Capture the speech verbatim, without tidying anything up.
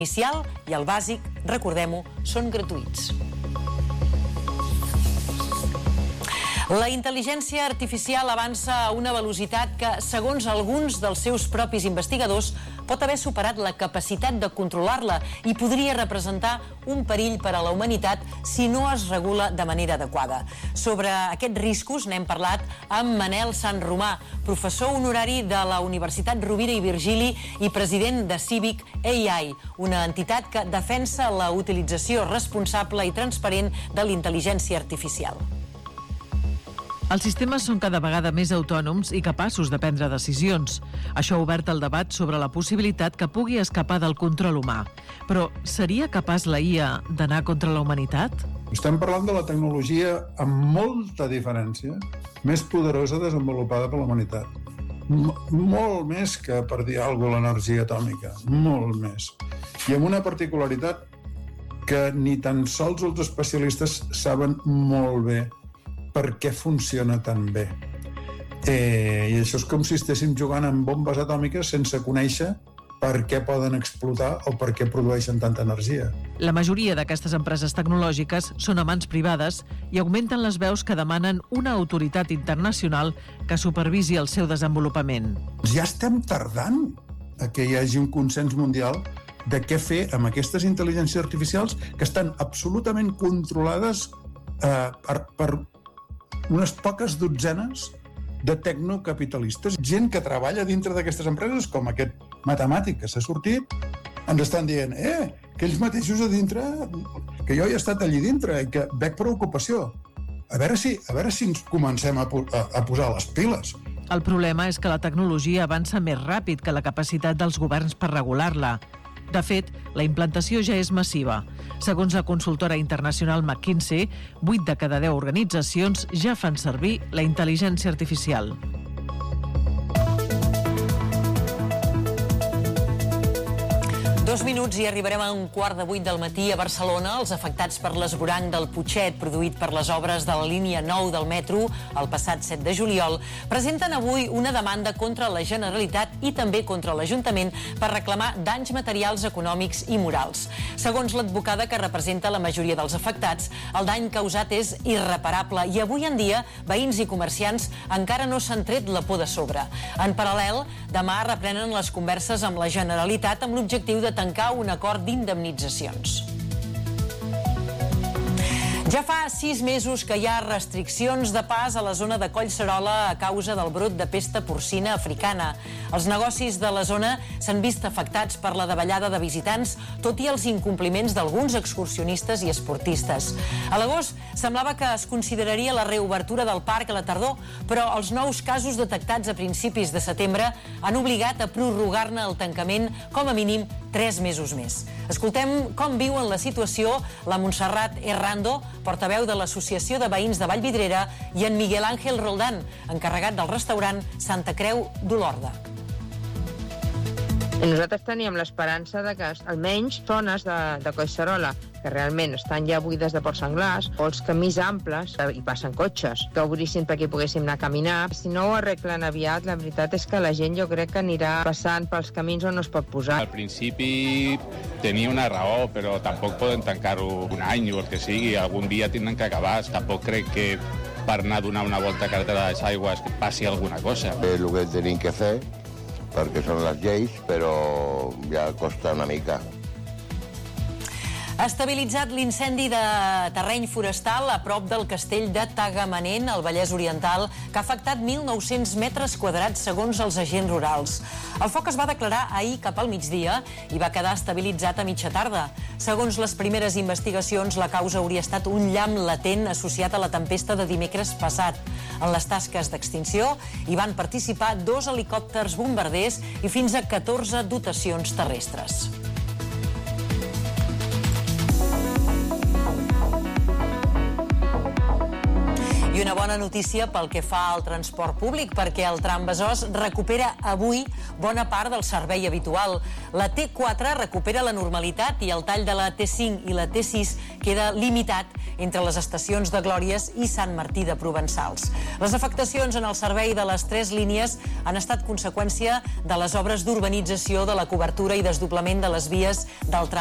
inicial i el bàsic, recordem-ho, són gratuïts. La intel·ligència artificial avança a una velocitat que, segons alguns dels seus propis investigadors, pot haver superat la capacitat de controlar-la i podria representar un perill per a la humanitat si no es regula de manera adequada. Sobre aquests riscos n'hem parlat amb Manel Sanromà, professor honorari de la Universitat Rovira i Virgili i president de Civic A I, una entitat que defensa la utilització responsable i transparent de la intel·ligència artificial. Els sistemes són cada vegada més autònoms i capaços de prendre decisions. Això ha obert el debat sobre la possibilitat que pugui escapar del control humà. Però seria capaç la I A d'anar contra la humanitat? Estem parlant de la tecnologia amb molta diferència més poderosa desenvolupada per la humanitat. M- molt més que, per dir alguna cosa, l'energia atòmica. Molt més. I amb una particularitat que ni tan sols els especialistes saben molt bé per què funciona tan bé. Eh, I això és com si estéssim jugant amb bombes atòmiques sense conèixer per què poden explotar o per què produeixen tanta energia. La majoria d'aquestes empreses tecnològiques són a mans privades i augmenten les veus que demanen una autoritat internacional que supervisi el seu desenvolupament. Ja estem tardant a que hi hagi un consens mundial de què fer amb aquestes intel·ligències artificials que estan absolutament controlades eh, per, per unes poques dotzenes de tecnocapitalistes. Gent que treballa dintre d'aquestes empreses, com aquest matemàtic que s'ha sortit, ens estan dient eh, que ells mateixos a dintre, que jo he estat allí dintre i que veig preocupació. A veure si, a veure si ens comencem a, a, a posar les piles. El problema és que la tecnologia avança més ràpid que la capacitat dels governs per regular-la. De fet, la implantació ja és massiva. Segons la consultora internacional McKinsey, vuit de cada deu organitzacions ja fan servir la intel·ligència artificial. Dos minuts i arribarem a un quart de vuit del matí a Barcelona. Els afectats per l'esvoranc del Putxet, produït per les obres de la línia nou del metro el passat set de juliol, presenten avui una demanda contra la Generalitat i també contra l'Ajuntament per reclamar danys materials, econòmics i morals. Segons l'advocada que representa la majoria dels afectats, el dany causat és irreparable i avui en dia veïns i comerciants encara no s'han tret la por de sobre. En paral·lel, demà reprenen les converses amb la Generalitat amb l'objectiu de tancar un acord d'indemnitzacions. Ja fa sis mesos que hi ha restriccions de pas a la zona de Collserola a causa del brot de pesta porcina africana. Els negocis de la zona s'han vist afectats per la davallada de visitants, tot i els incompliments d'alguns excursionistes i esportistes. A l'agost semblava que es consideraria la reobertura del parc a la tardor, però els nous casos detectats a principis de setembre han obligat a prorrogar-ne el tancament com a mínim tres mesos més. Escoltem com viuen la situació la Montserrat Errando, portaveu de l'Associació de Veïns de Vallvidrera, i en Miguel Ángel Roldán, encarregat del restaurant Santa Creu d'Olorda. Nosaltres teníem l'esperança de que almenys zones de, de Collserola, que realment estan ja buides de porcs senglars, o els camins amples, hi passen cotxes, que obrissin perquè poguéssim anar a caminar. Si no ho arreglen aviat, la veritat és que la gent jo crec que anirà passant pels camins on no es pot posar. Al principi tenia una raó, però tampoc poden tancar-ho un any o el que sigui, algun dia tindran que acabar. Tampoc crec que per anar a donar una volta a carretera de les Aigües passi alguna cosa. És el que tenim que fer, perquè són les lleis, però ja costa una mica. Ha estabilitzat l'incendi de terreny forestal a prop del castell de Tagamanent, al Vallès Oriental, que ha afectat mil nou-cents metres quadrats segons els agents rurals. El foc es va declarar ahir cap al migdia i va quedar estabilitzat a mitja tarda. Segons les primeres investigacions, la causa hauria estat un llamp latent associat a la tempesta de dimecres passat. En les tasques d'extinció hi van participar dos helicòpters bombarders i fins a catorze dotacions terrestres. I I una bona notícia pel que fa al transport públic, perquè el tram Besòs recupera avui bona part del servei habitual. La T quatre recupera la normalitat i el tall de la T cinc i la T sis queda limitat entre les estacions de Glòries i Sant Martí de Provençals. Les afectacions en el servei de les tres línies han estat conseqüència de les obres d'urbanització de la cobertura i desdoblament de les vies del tram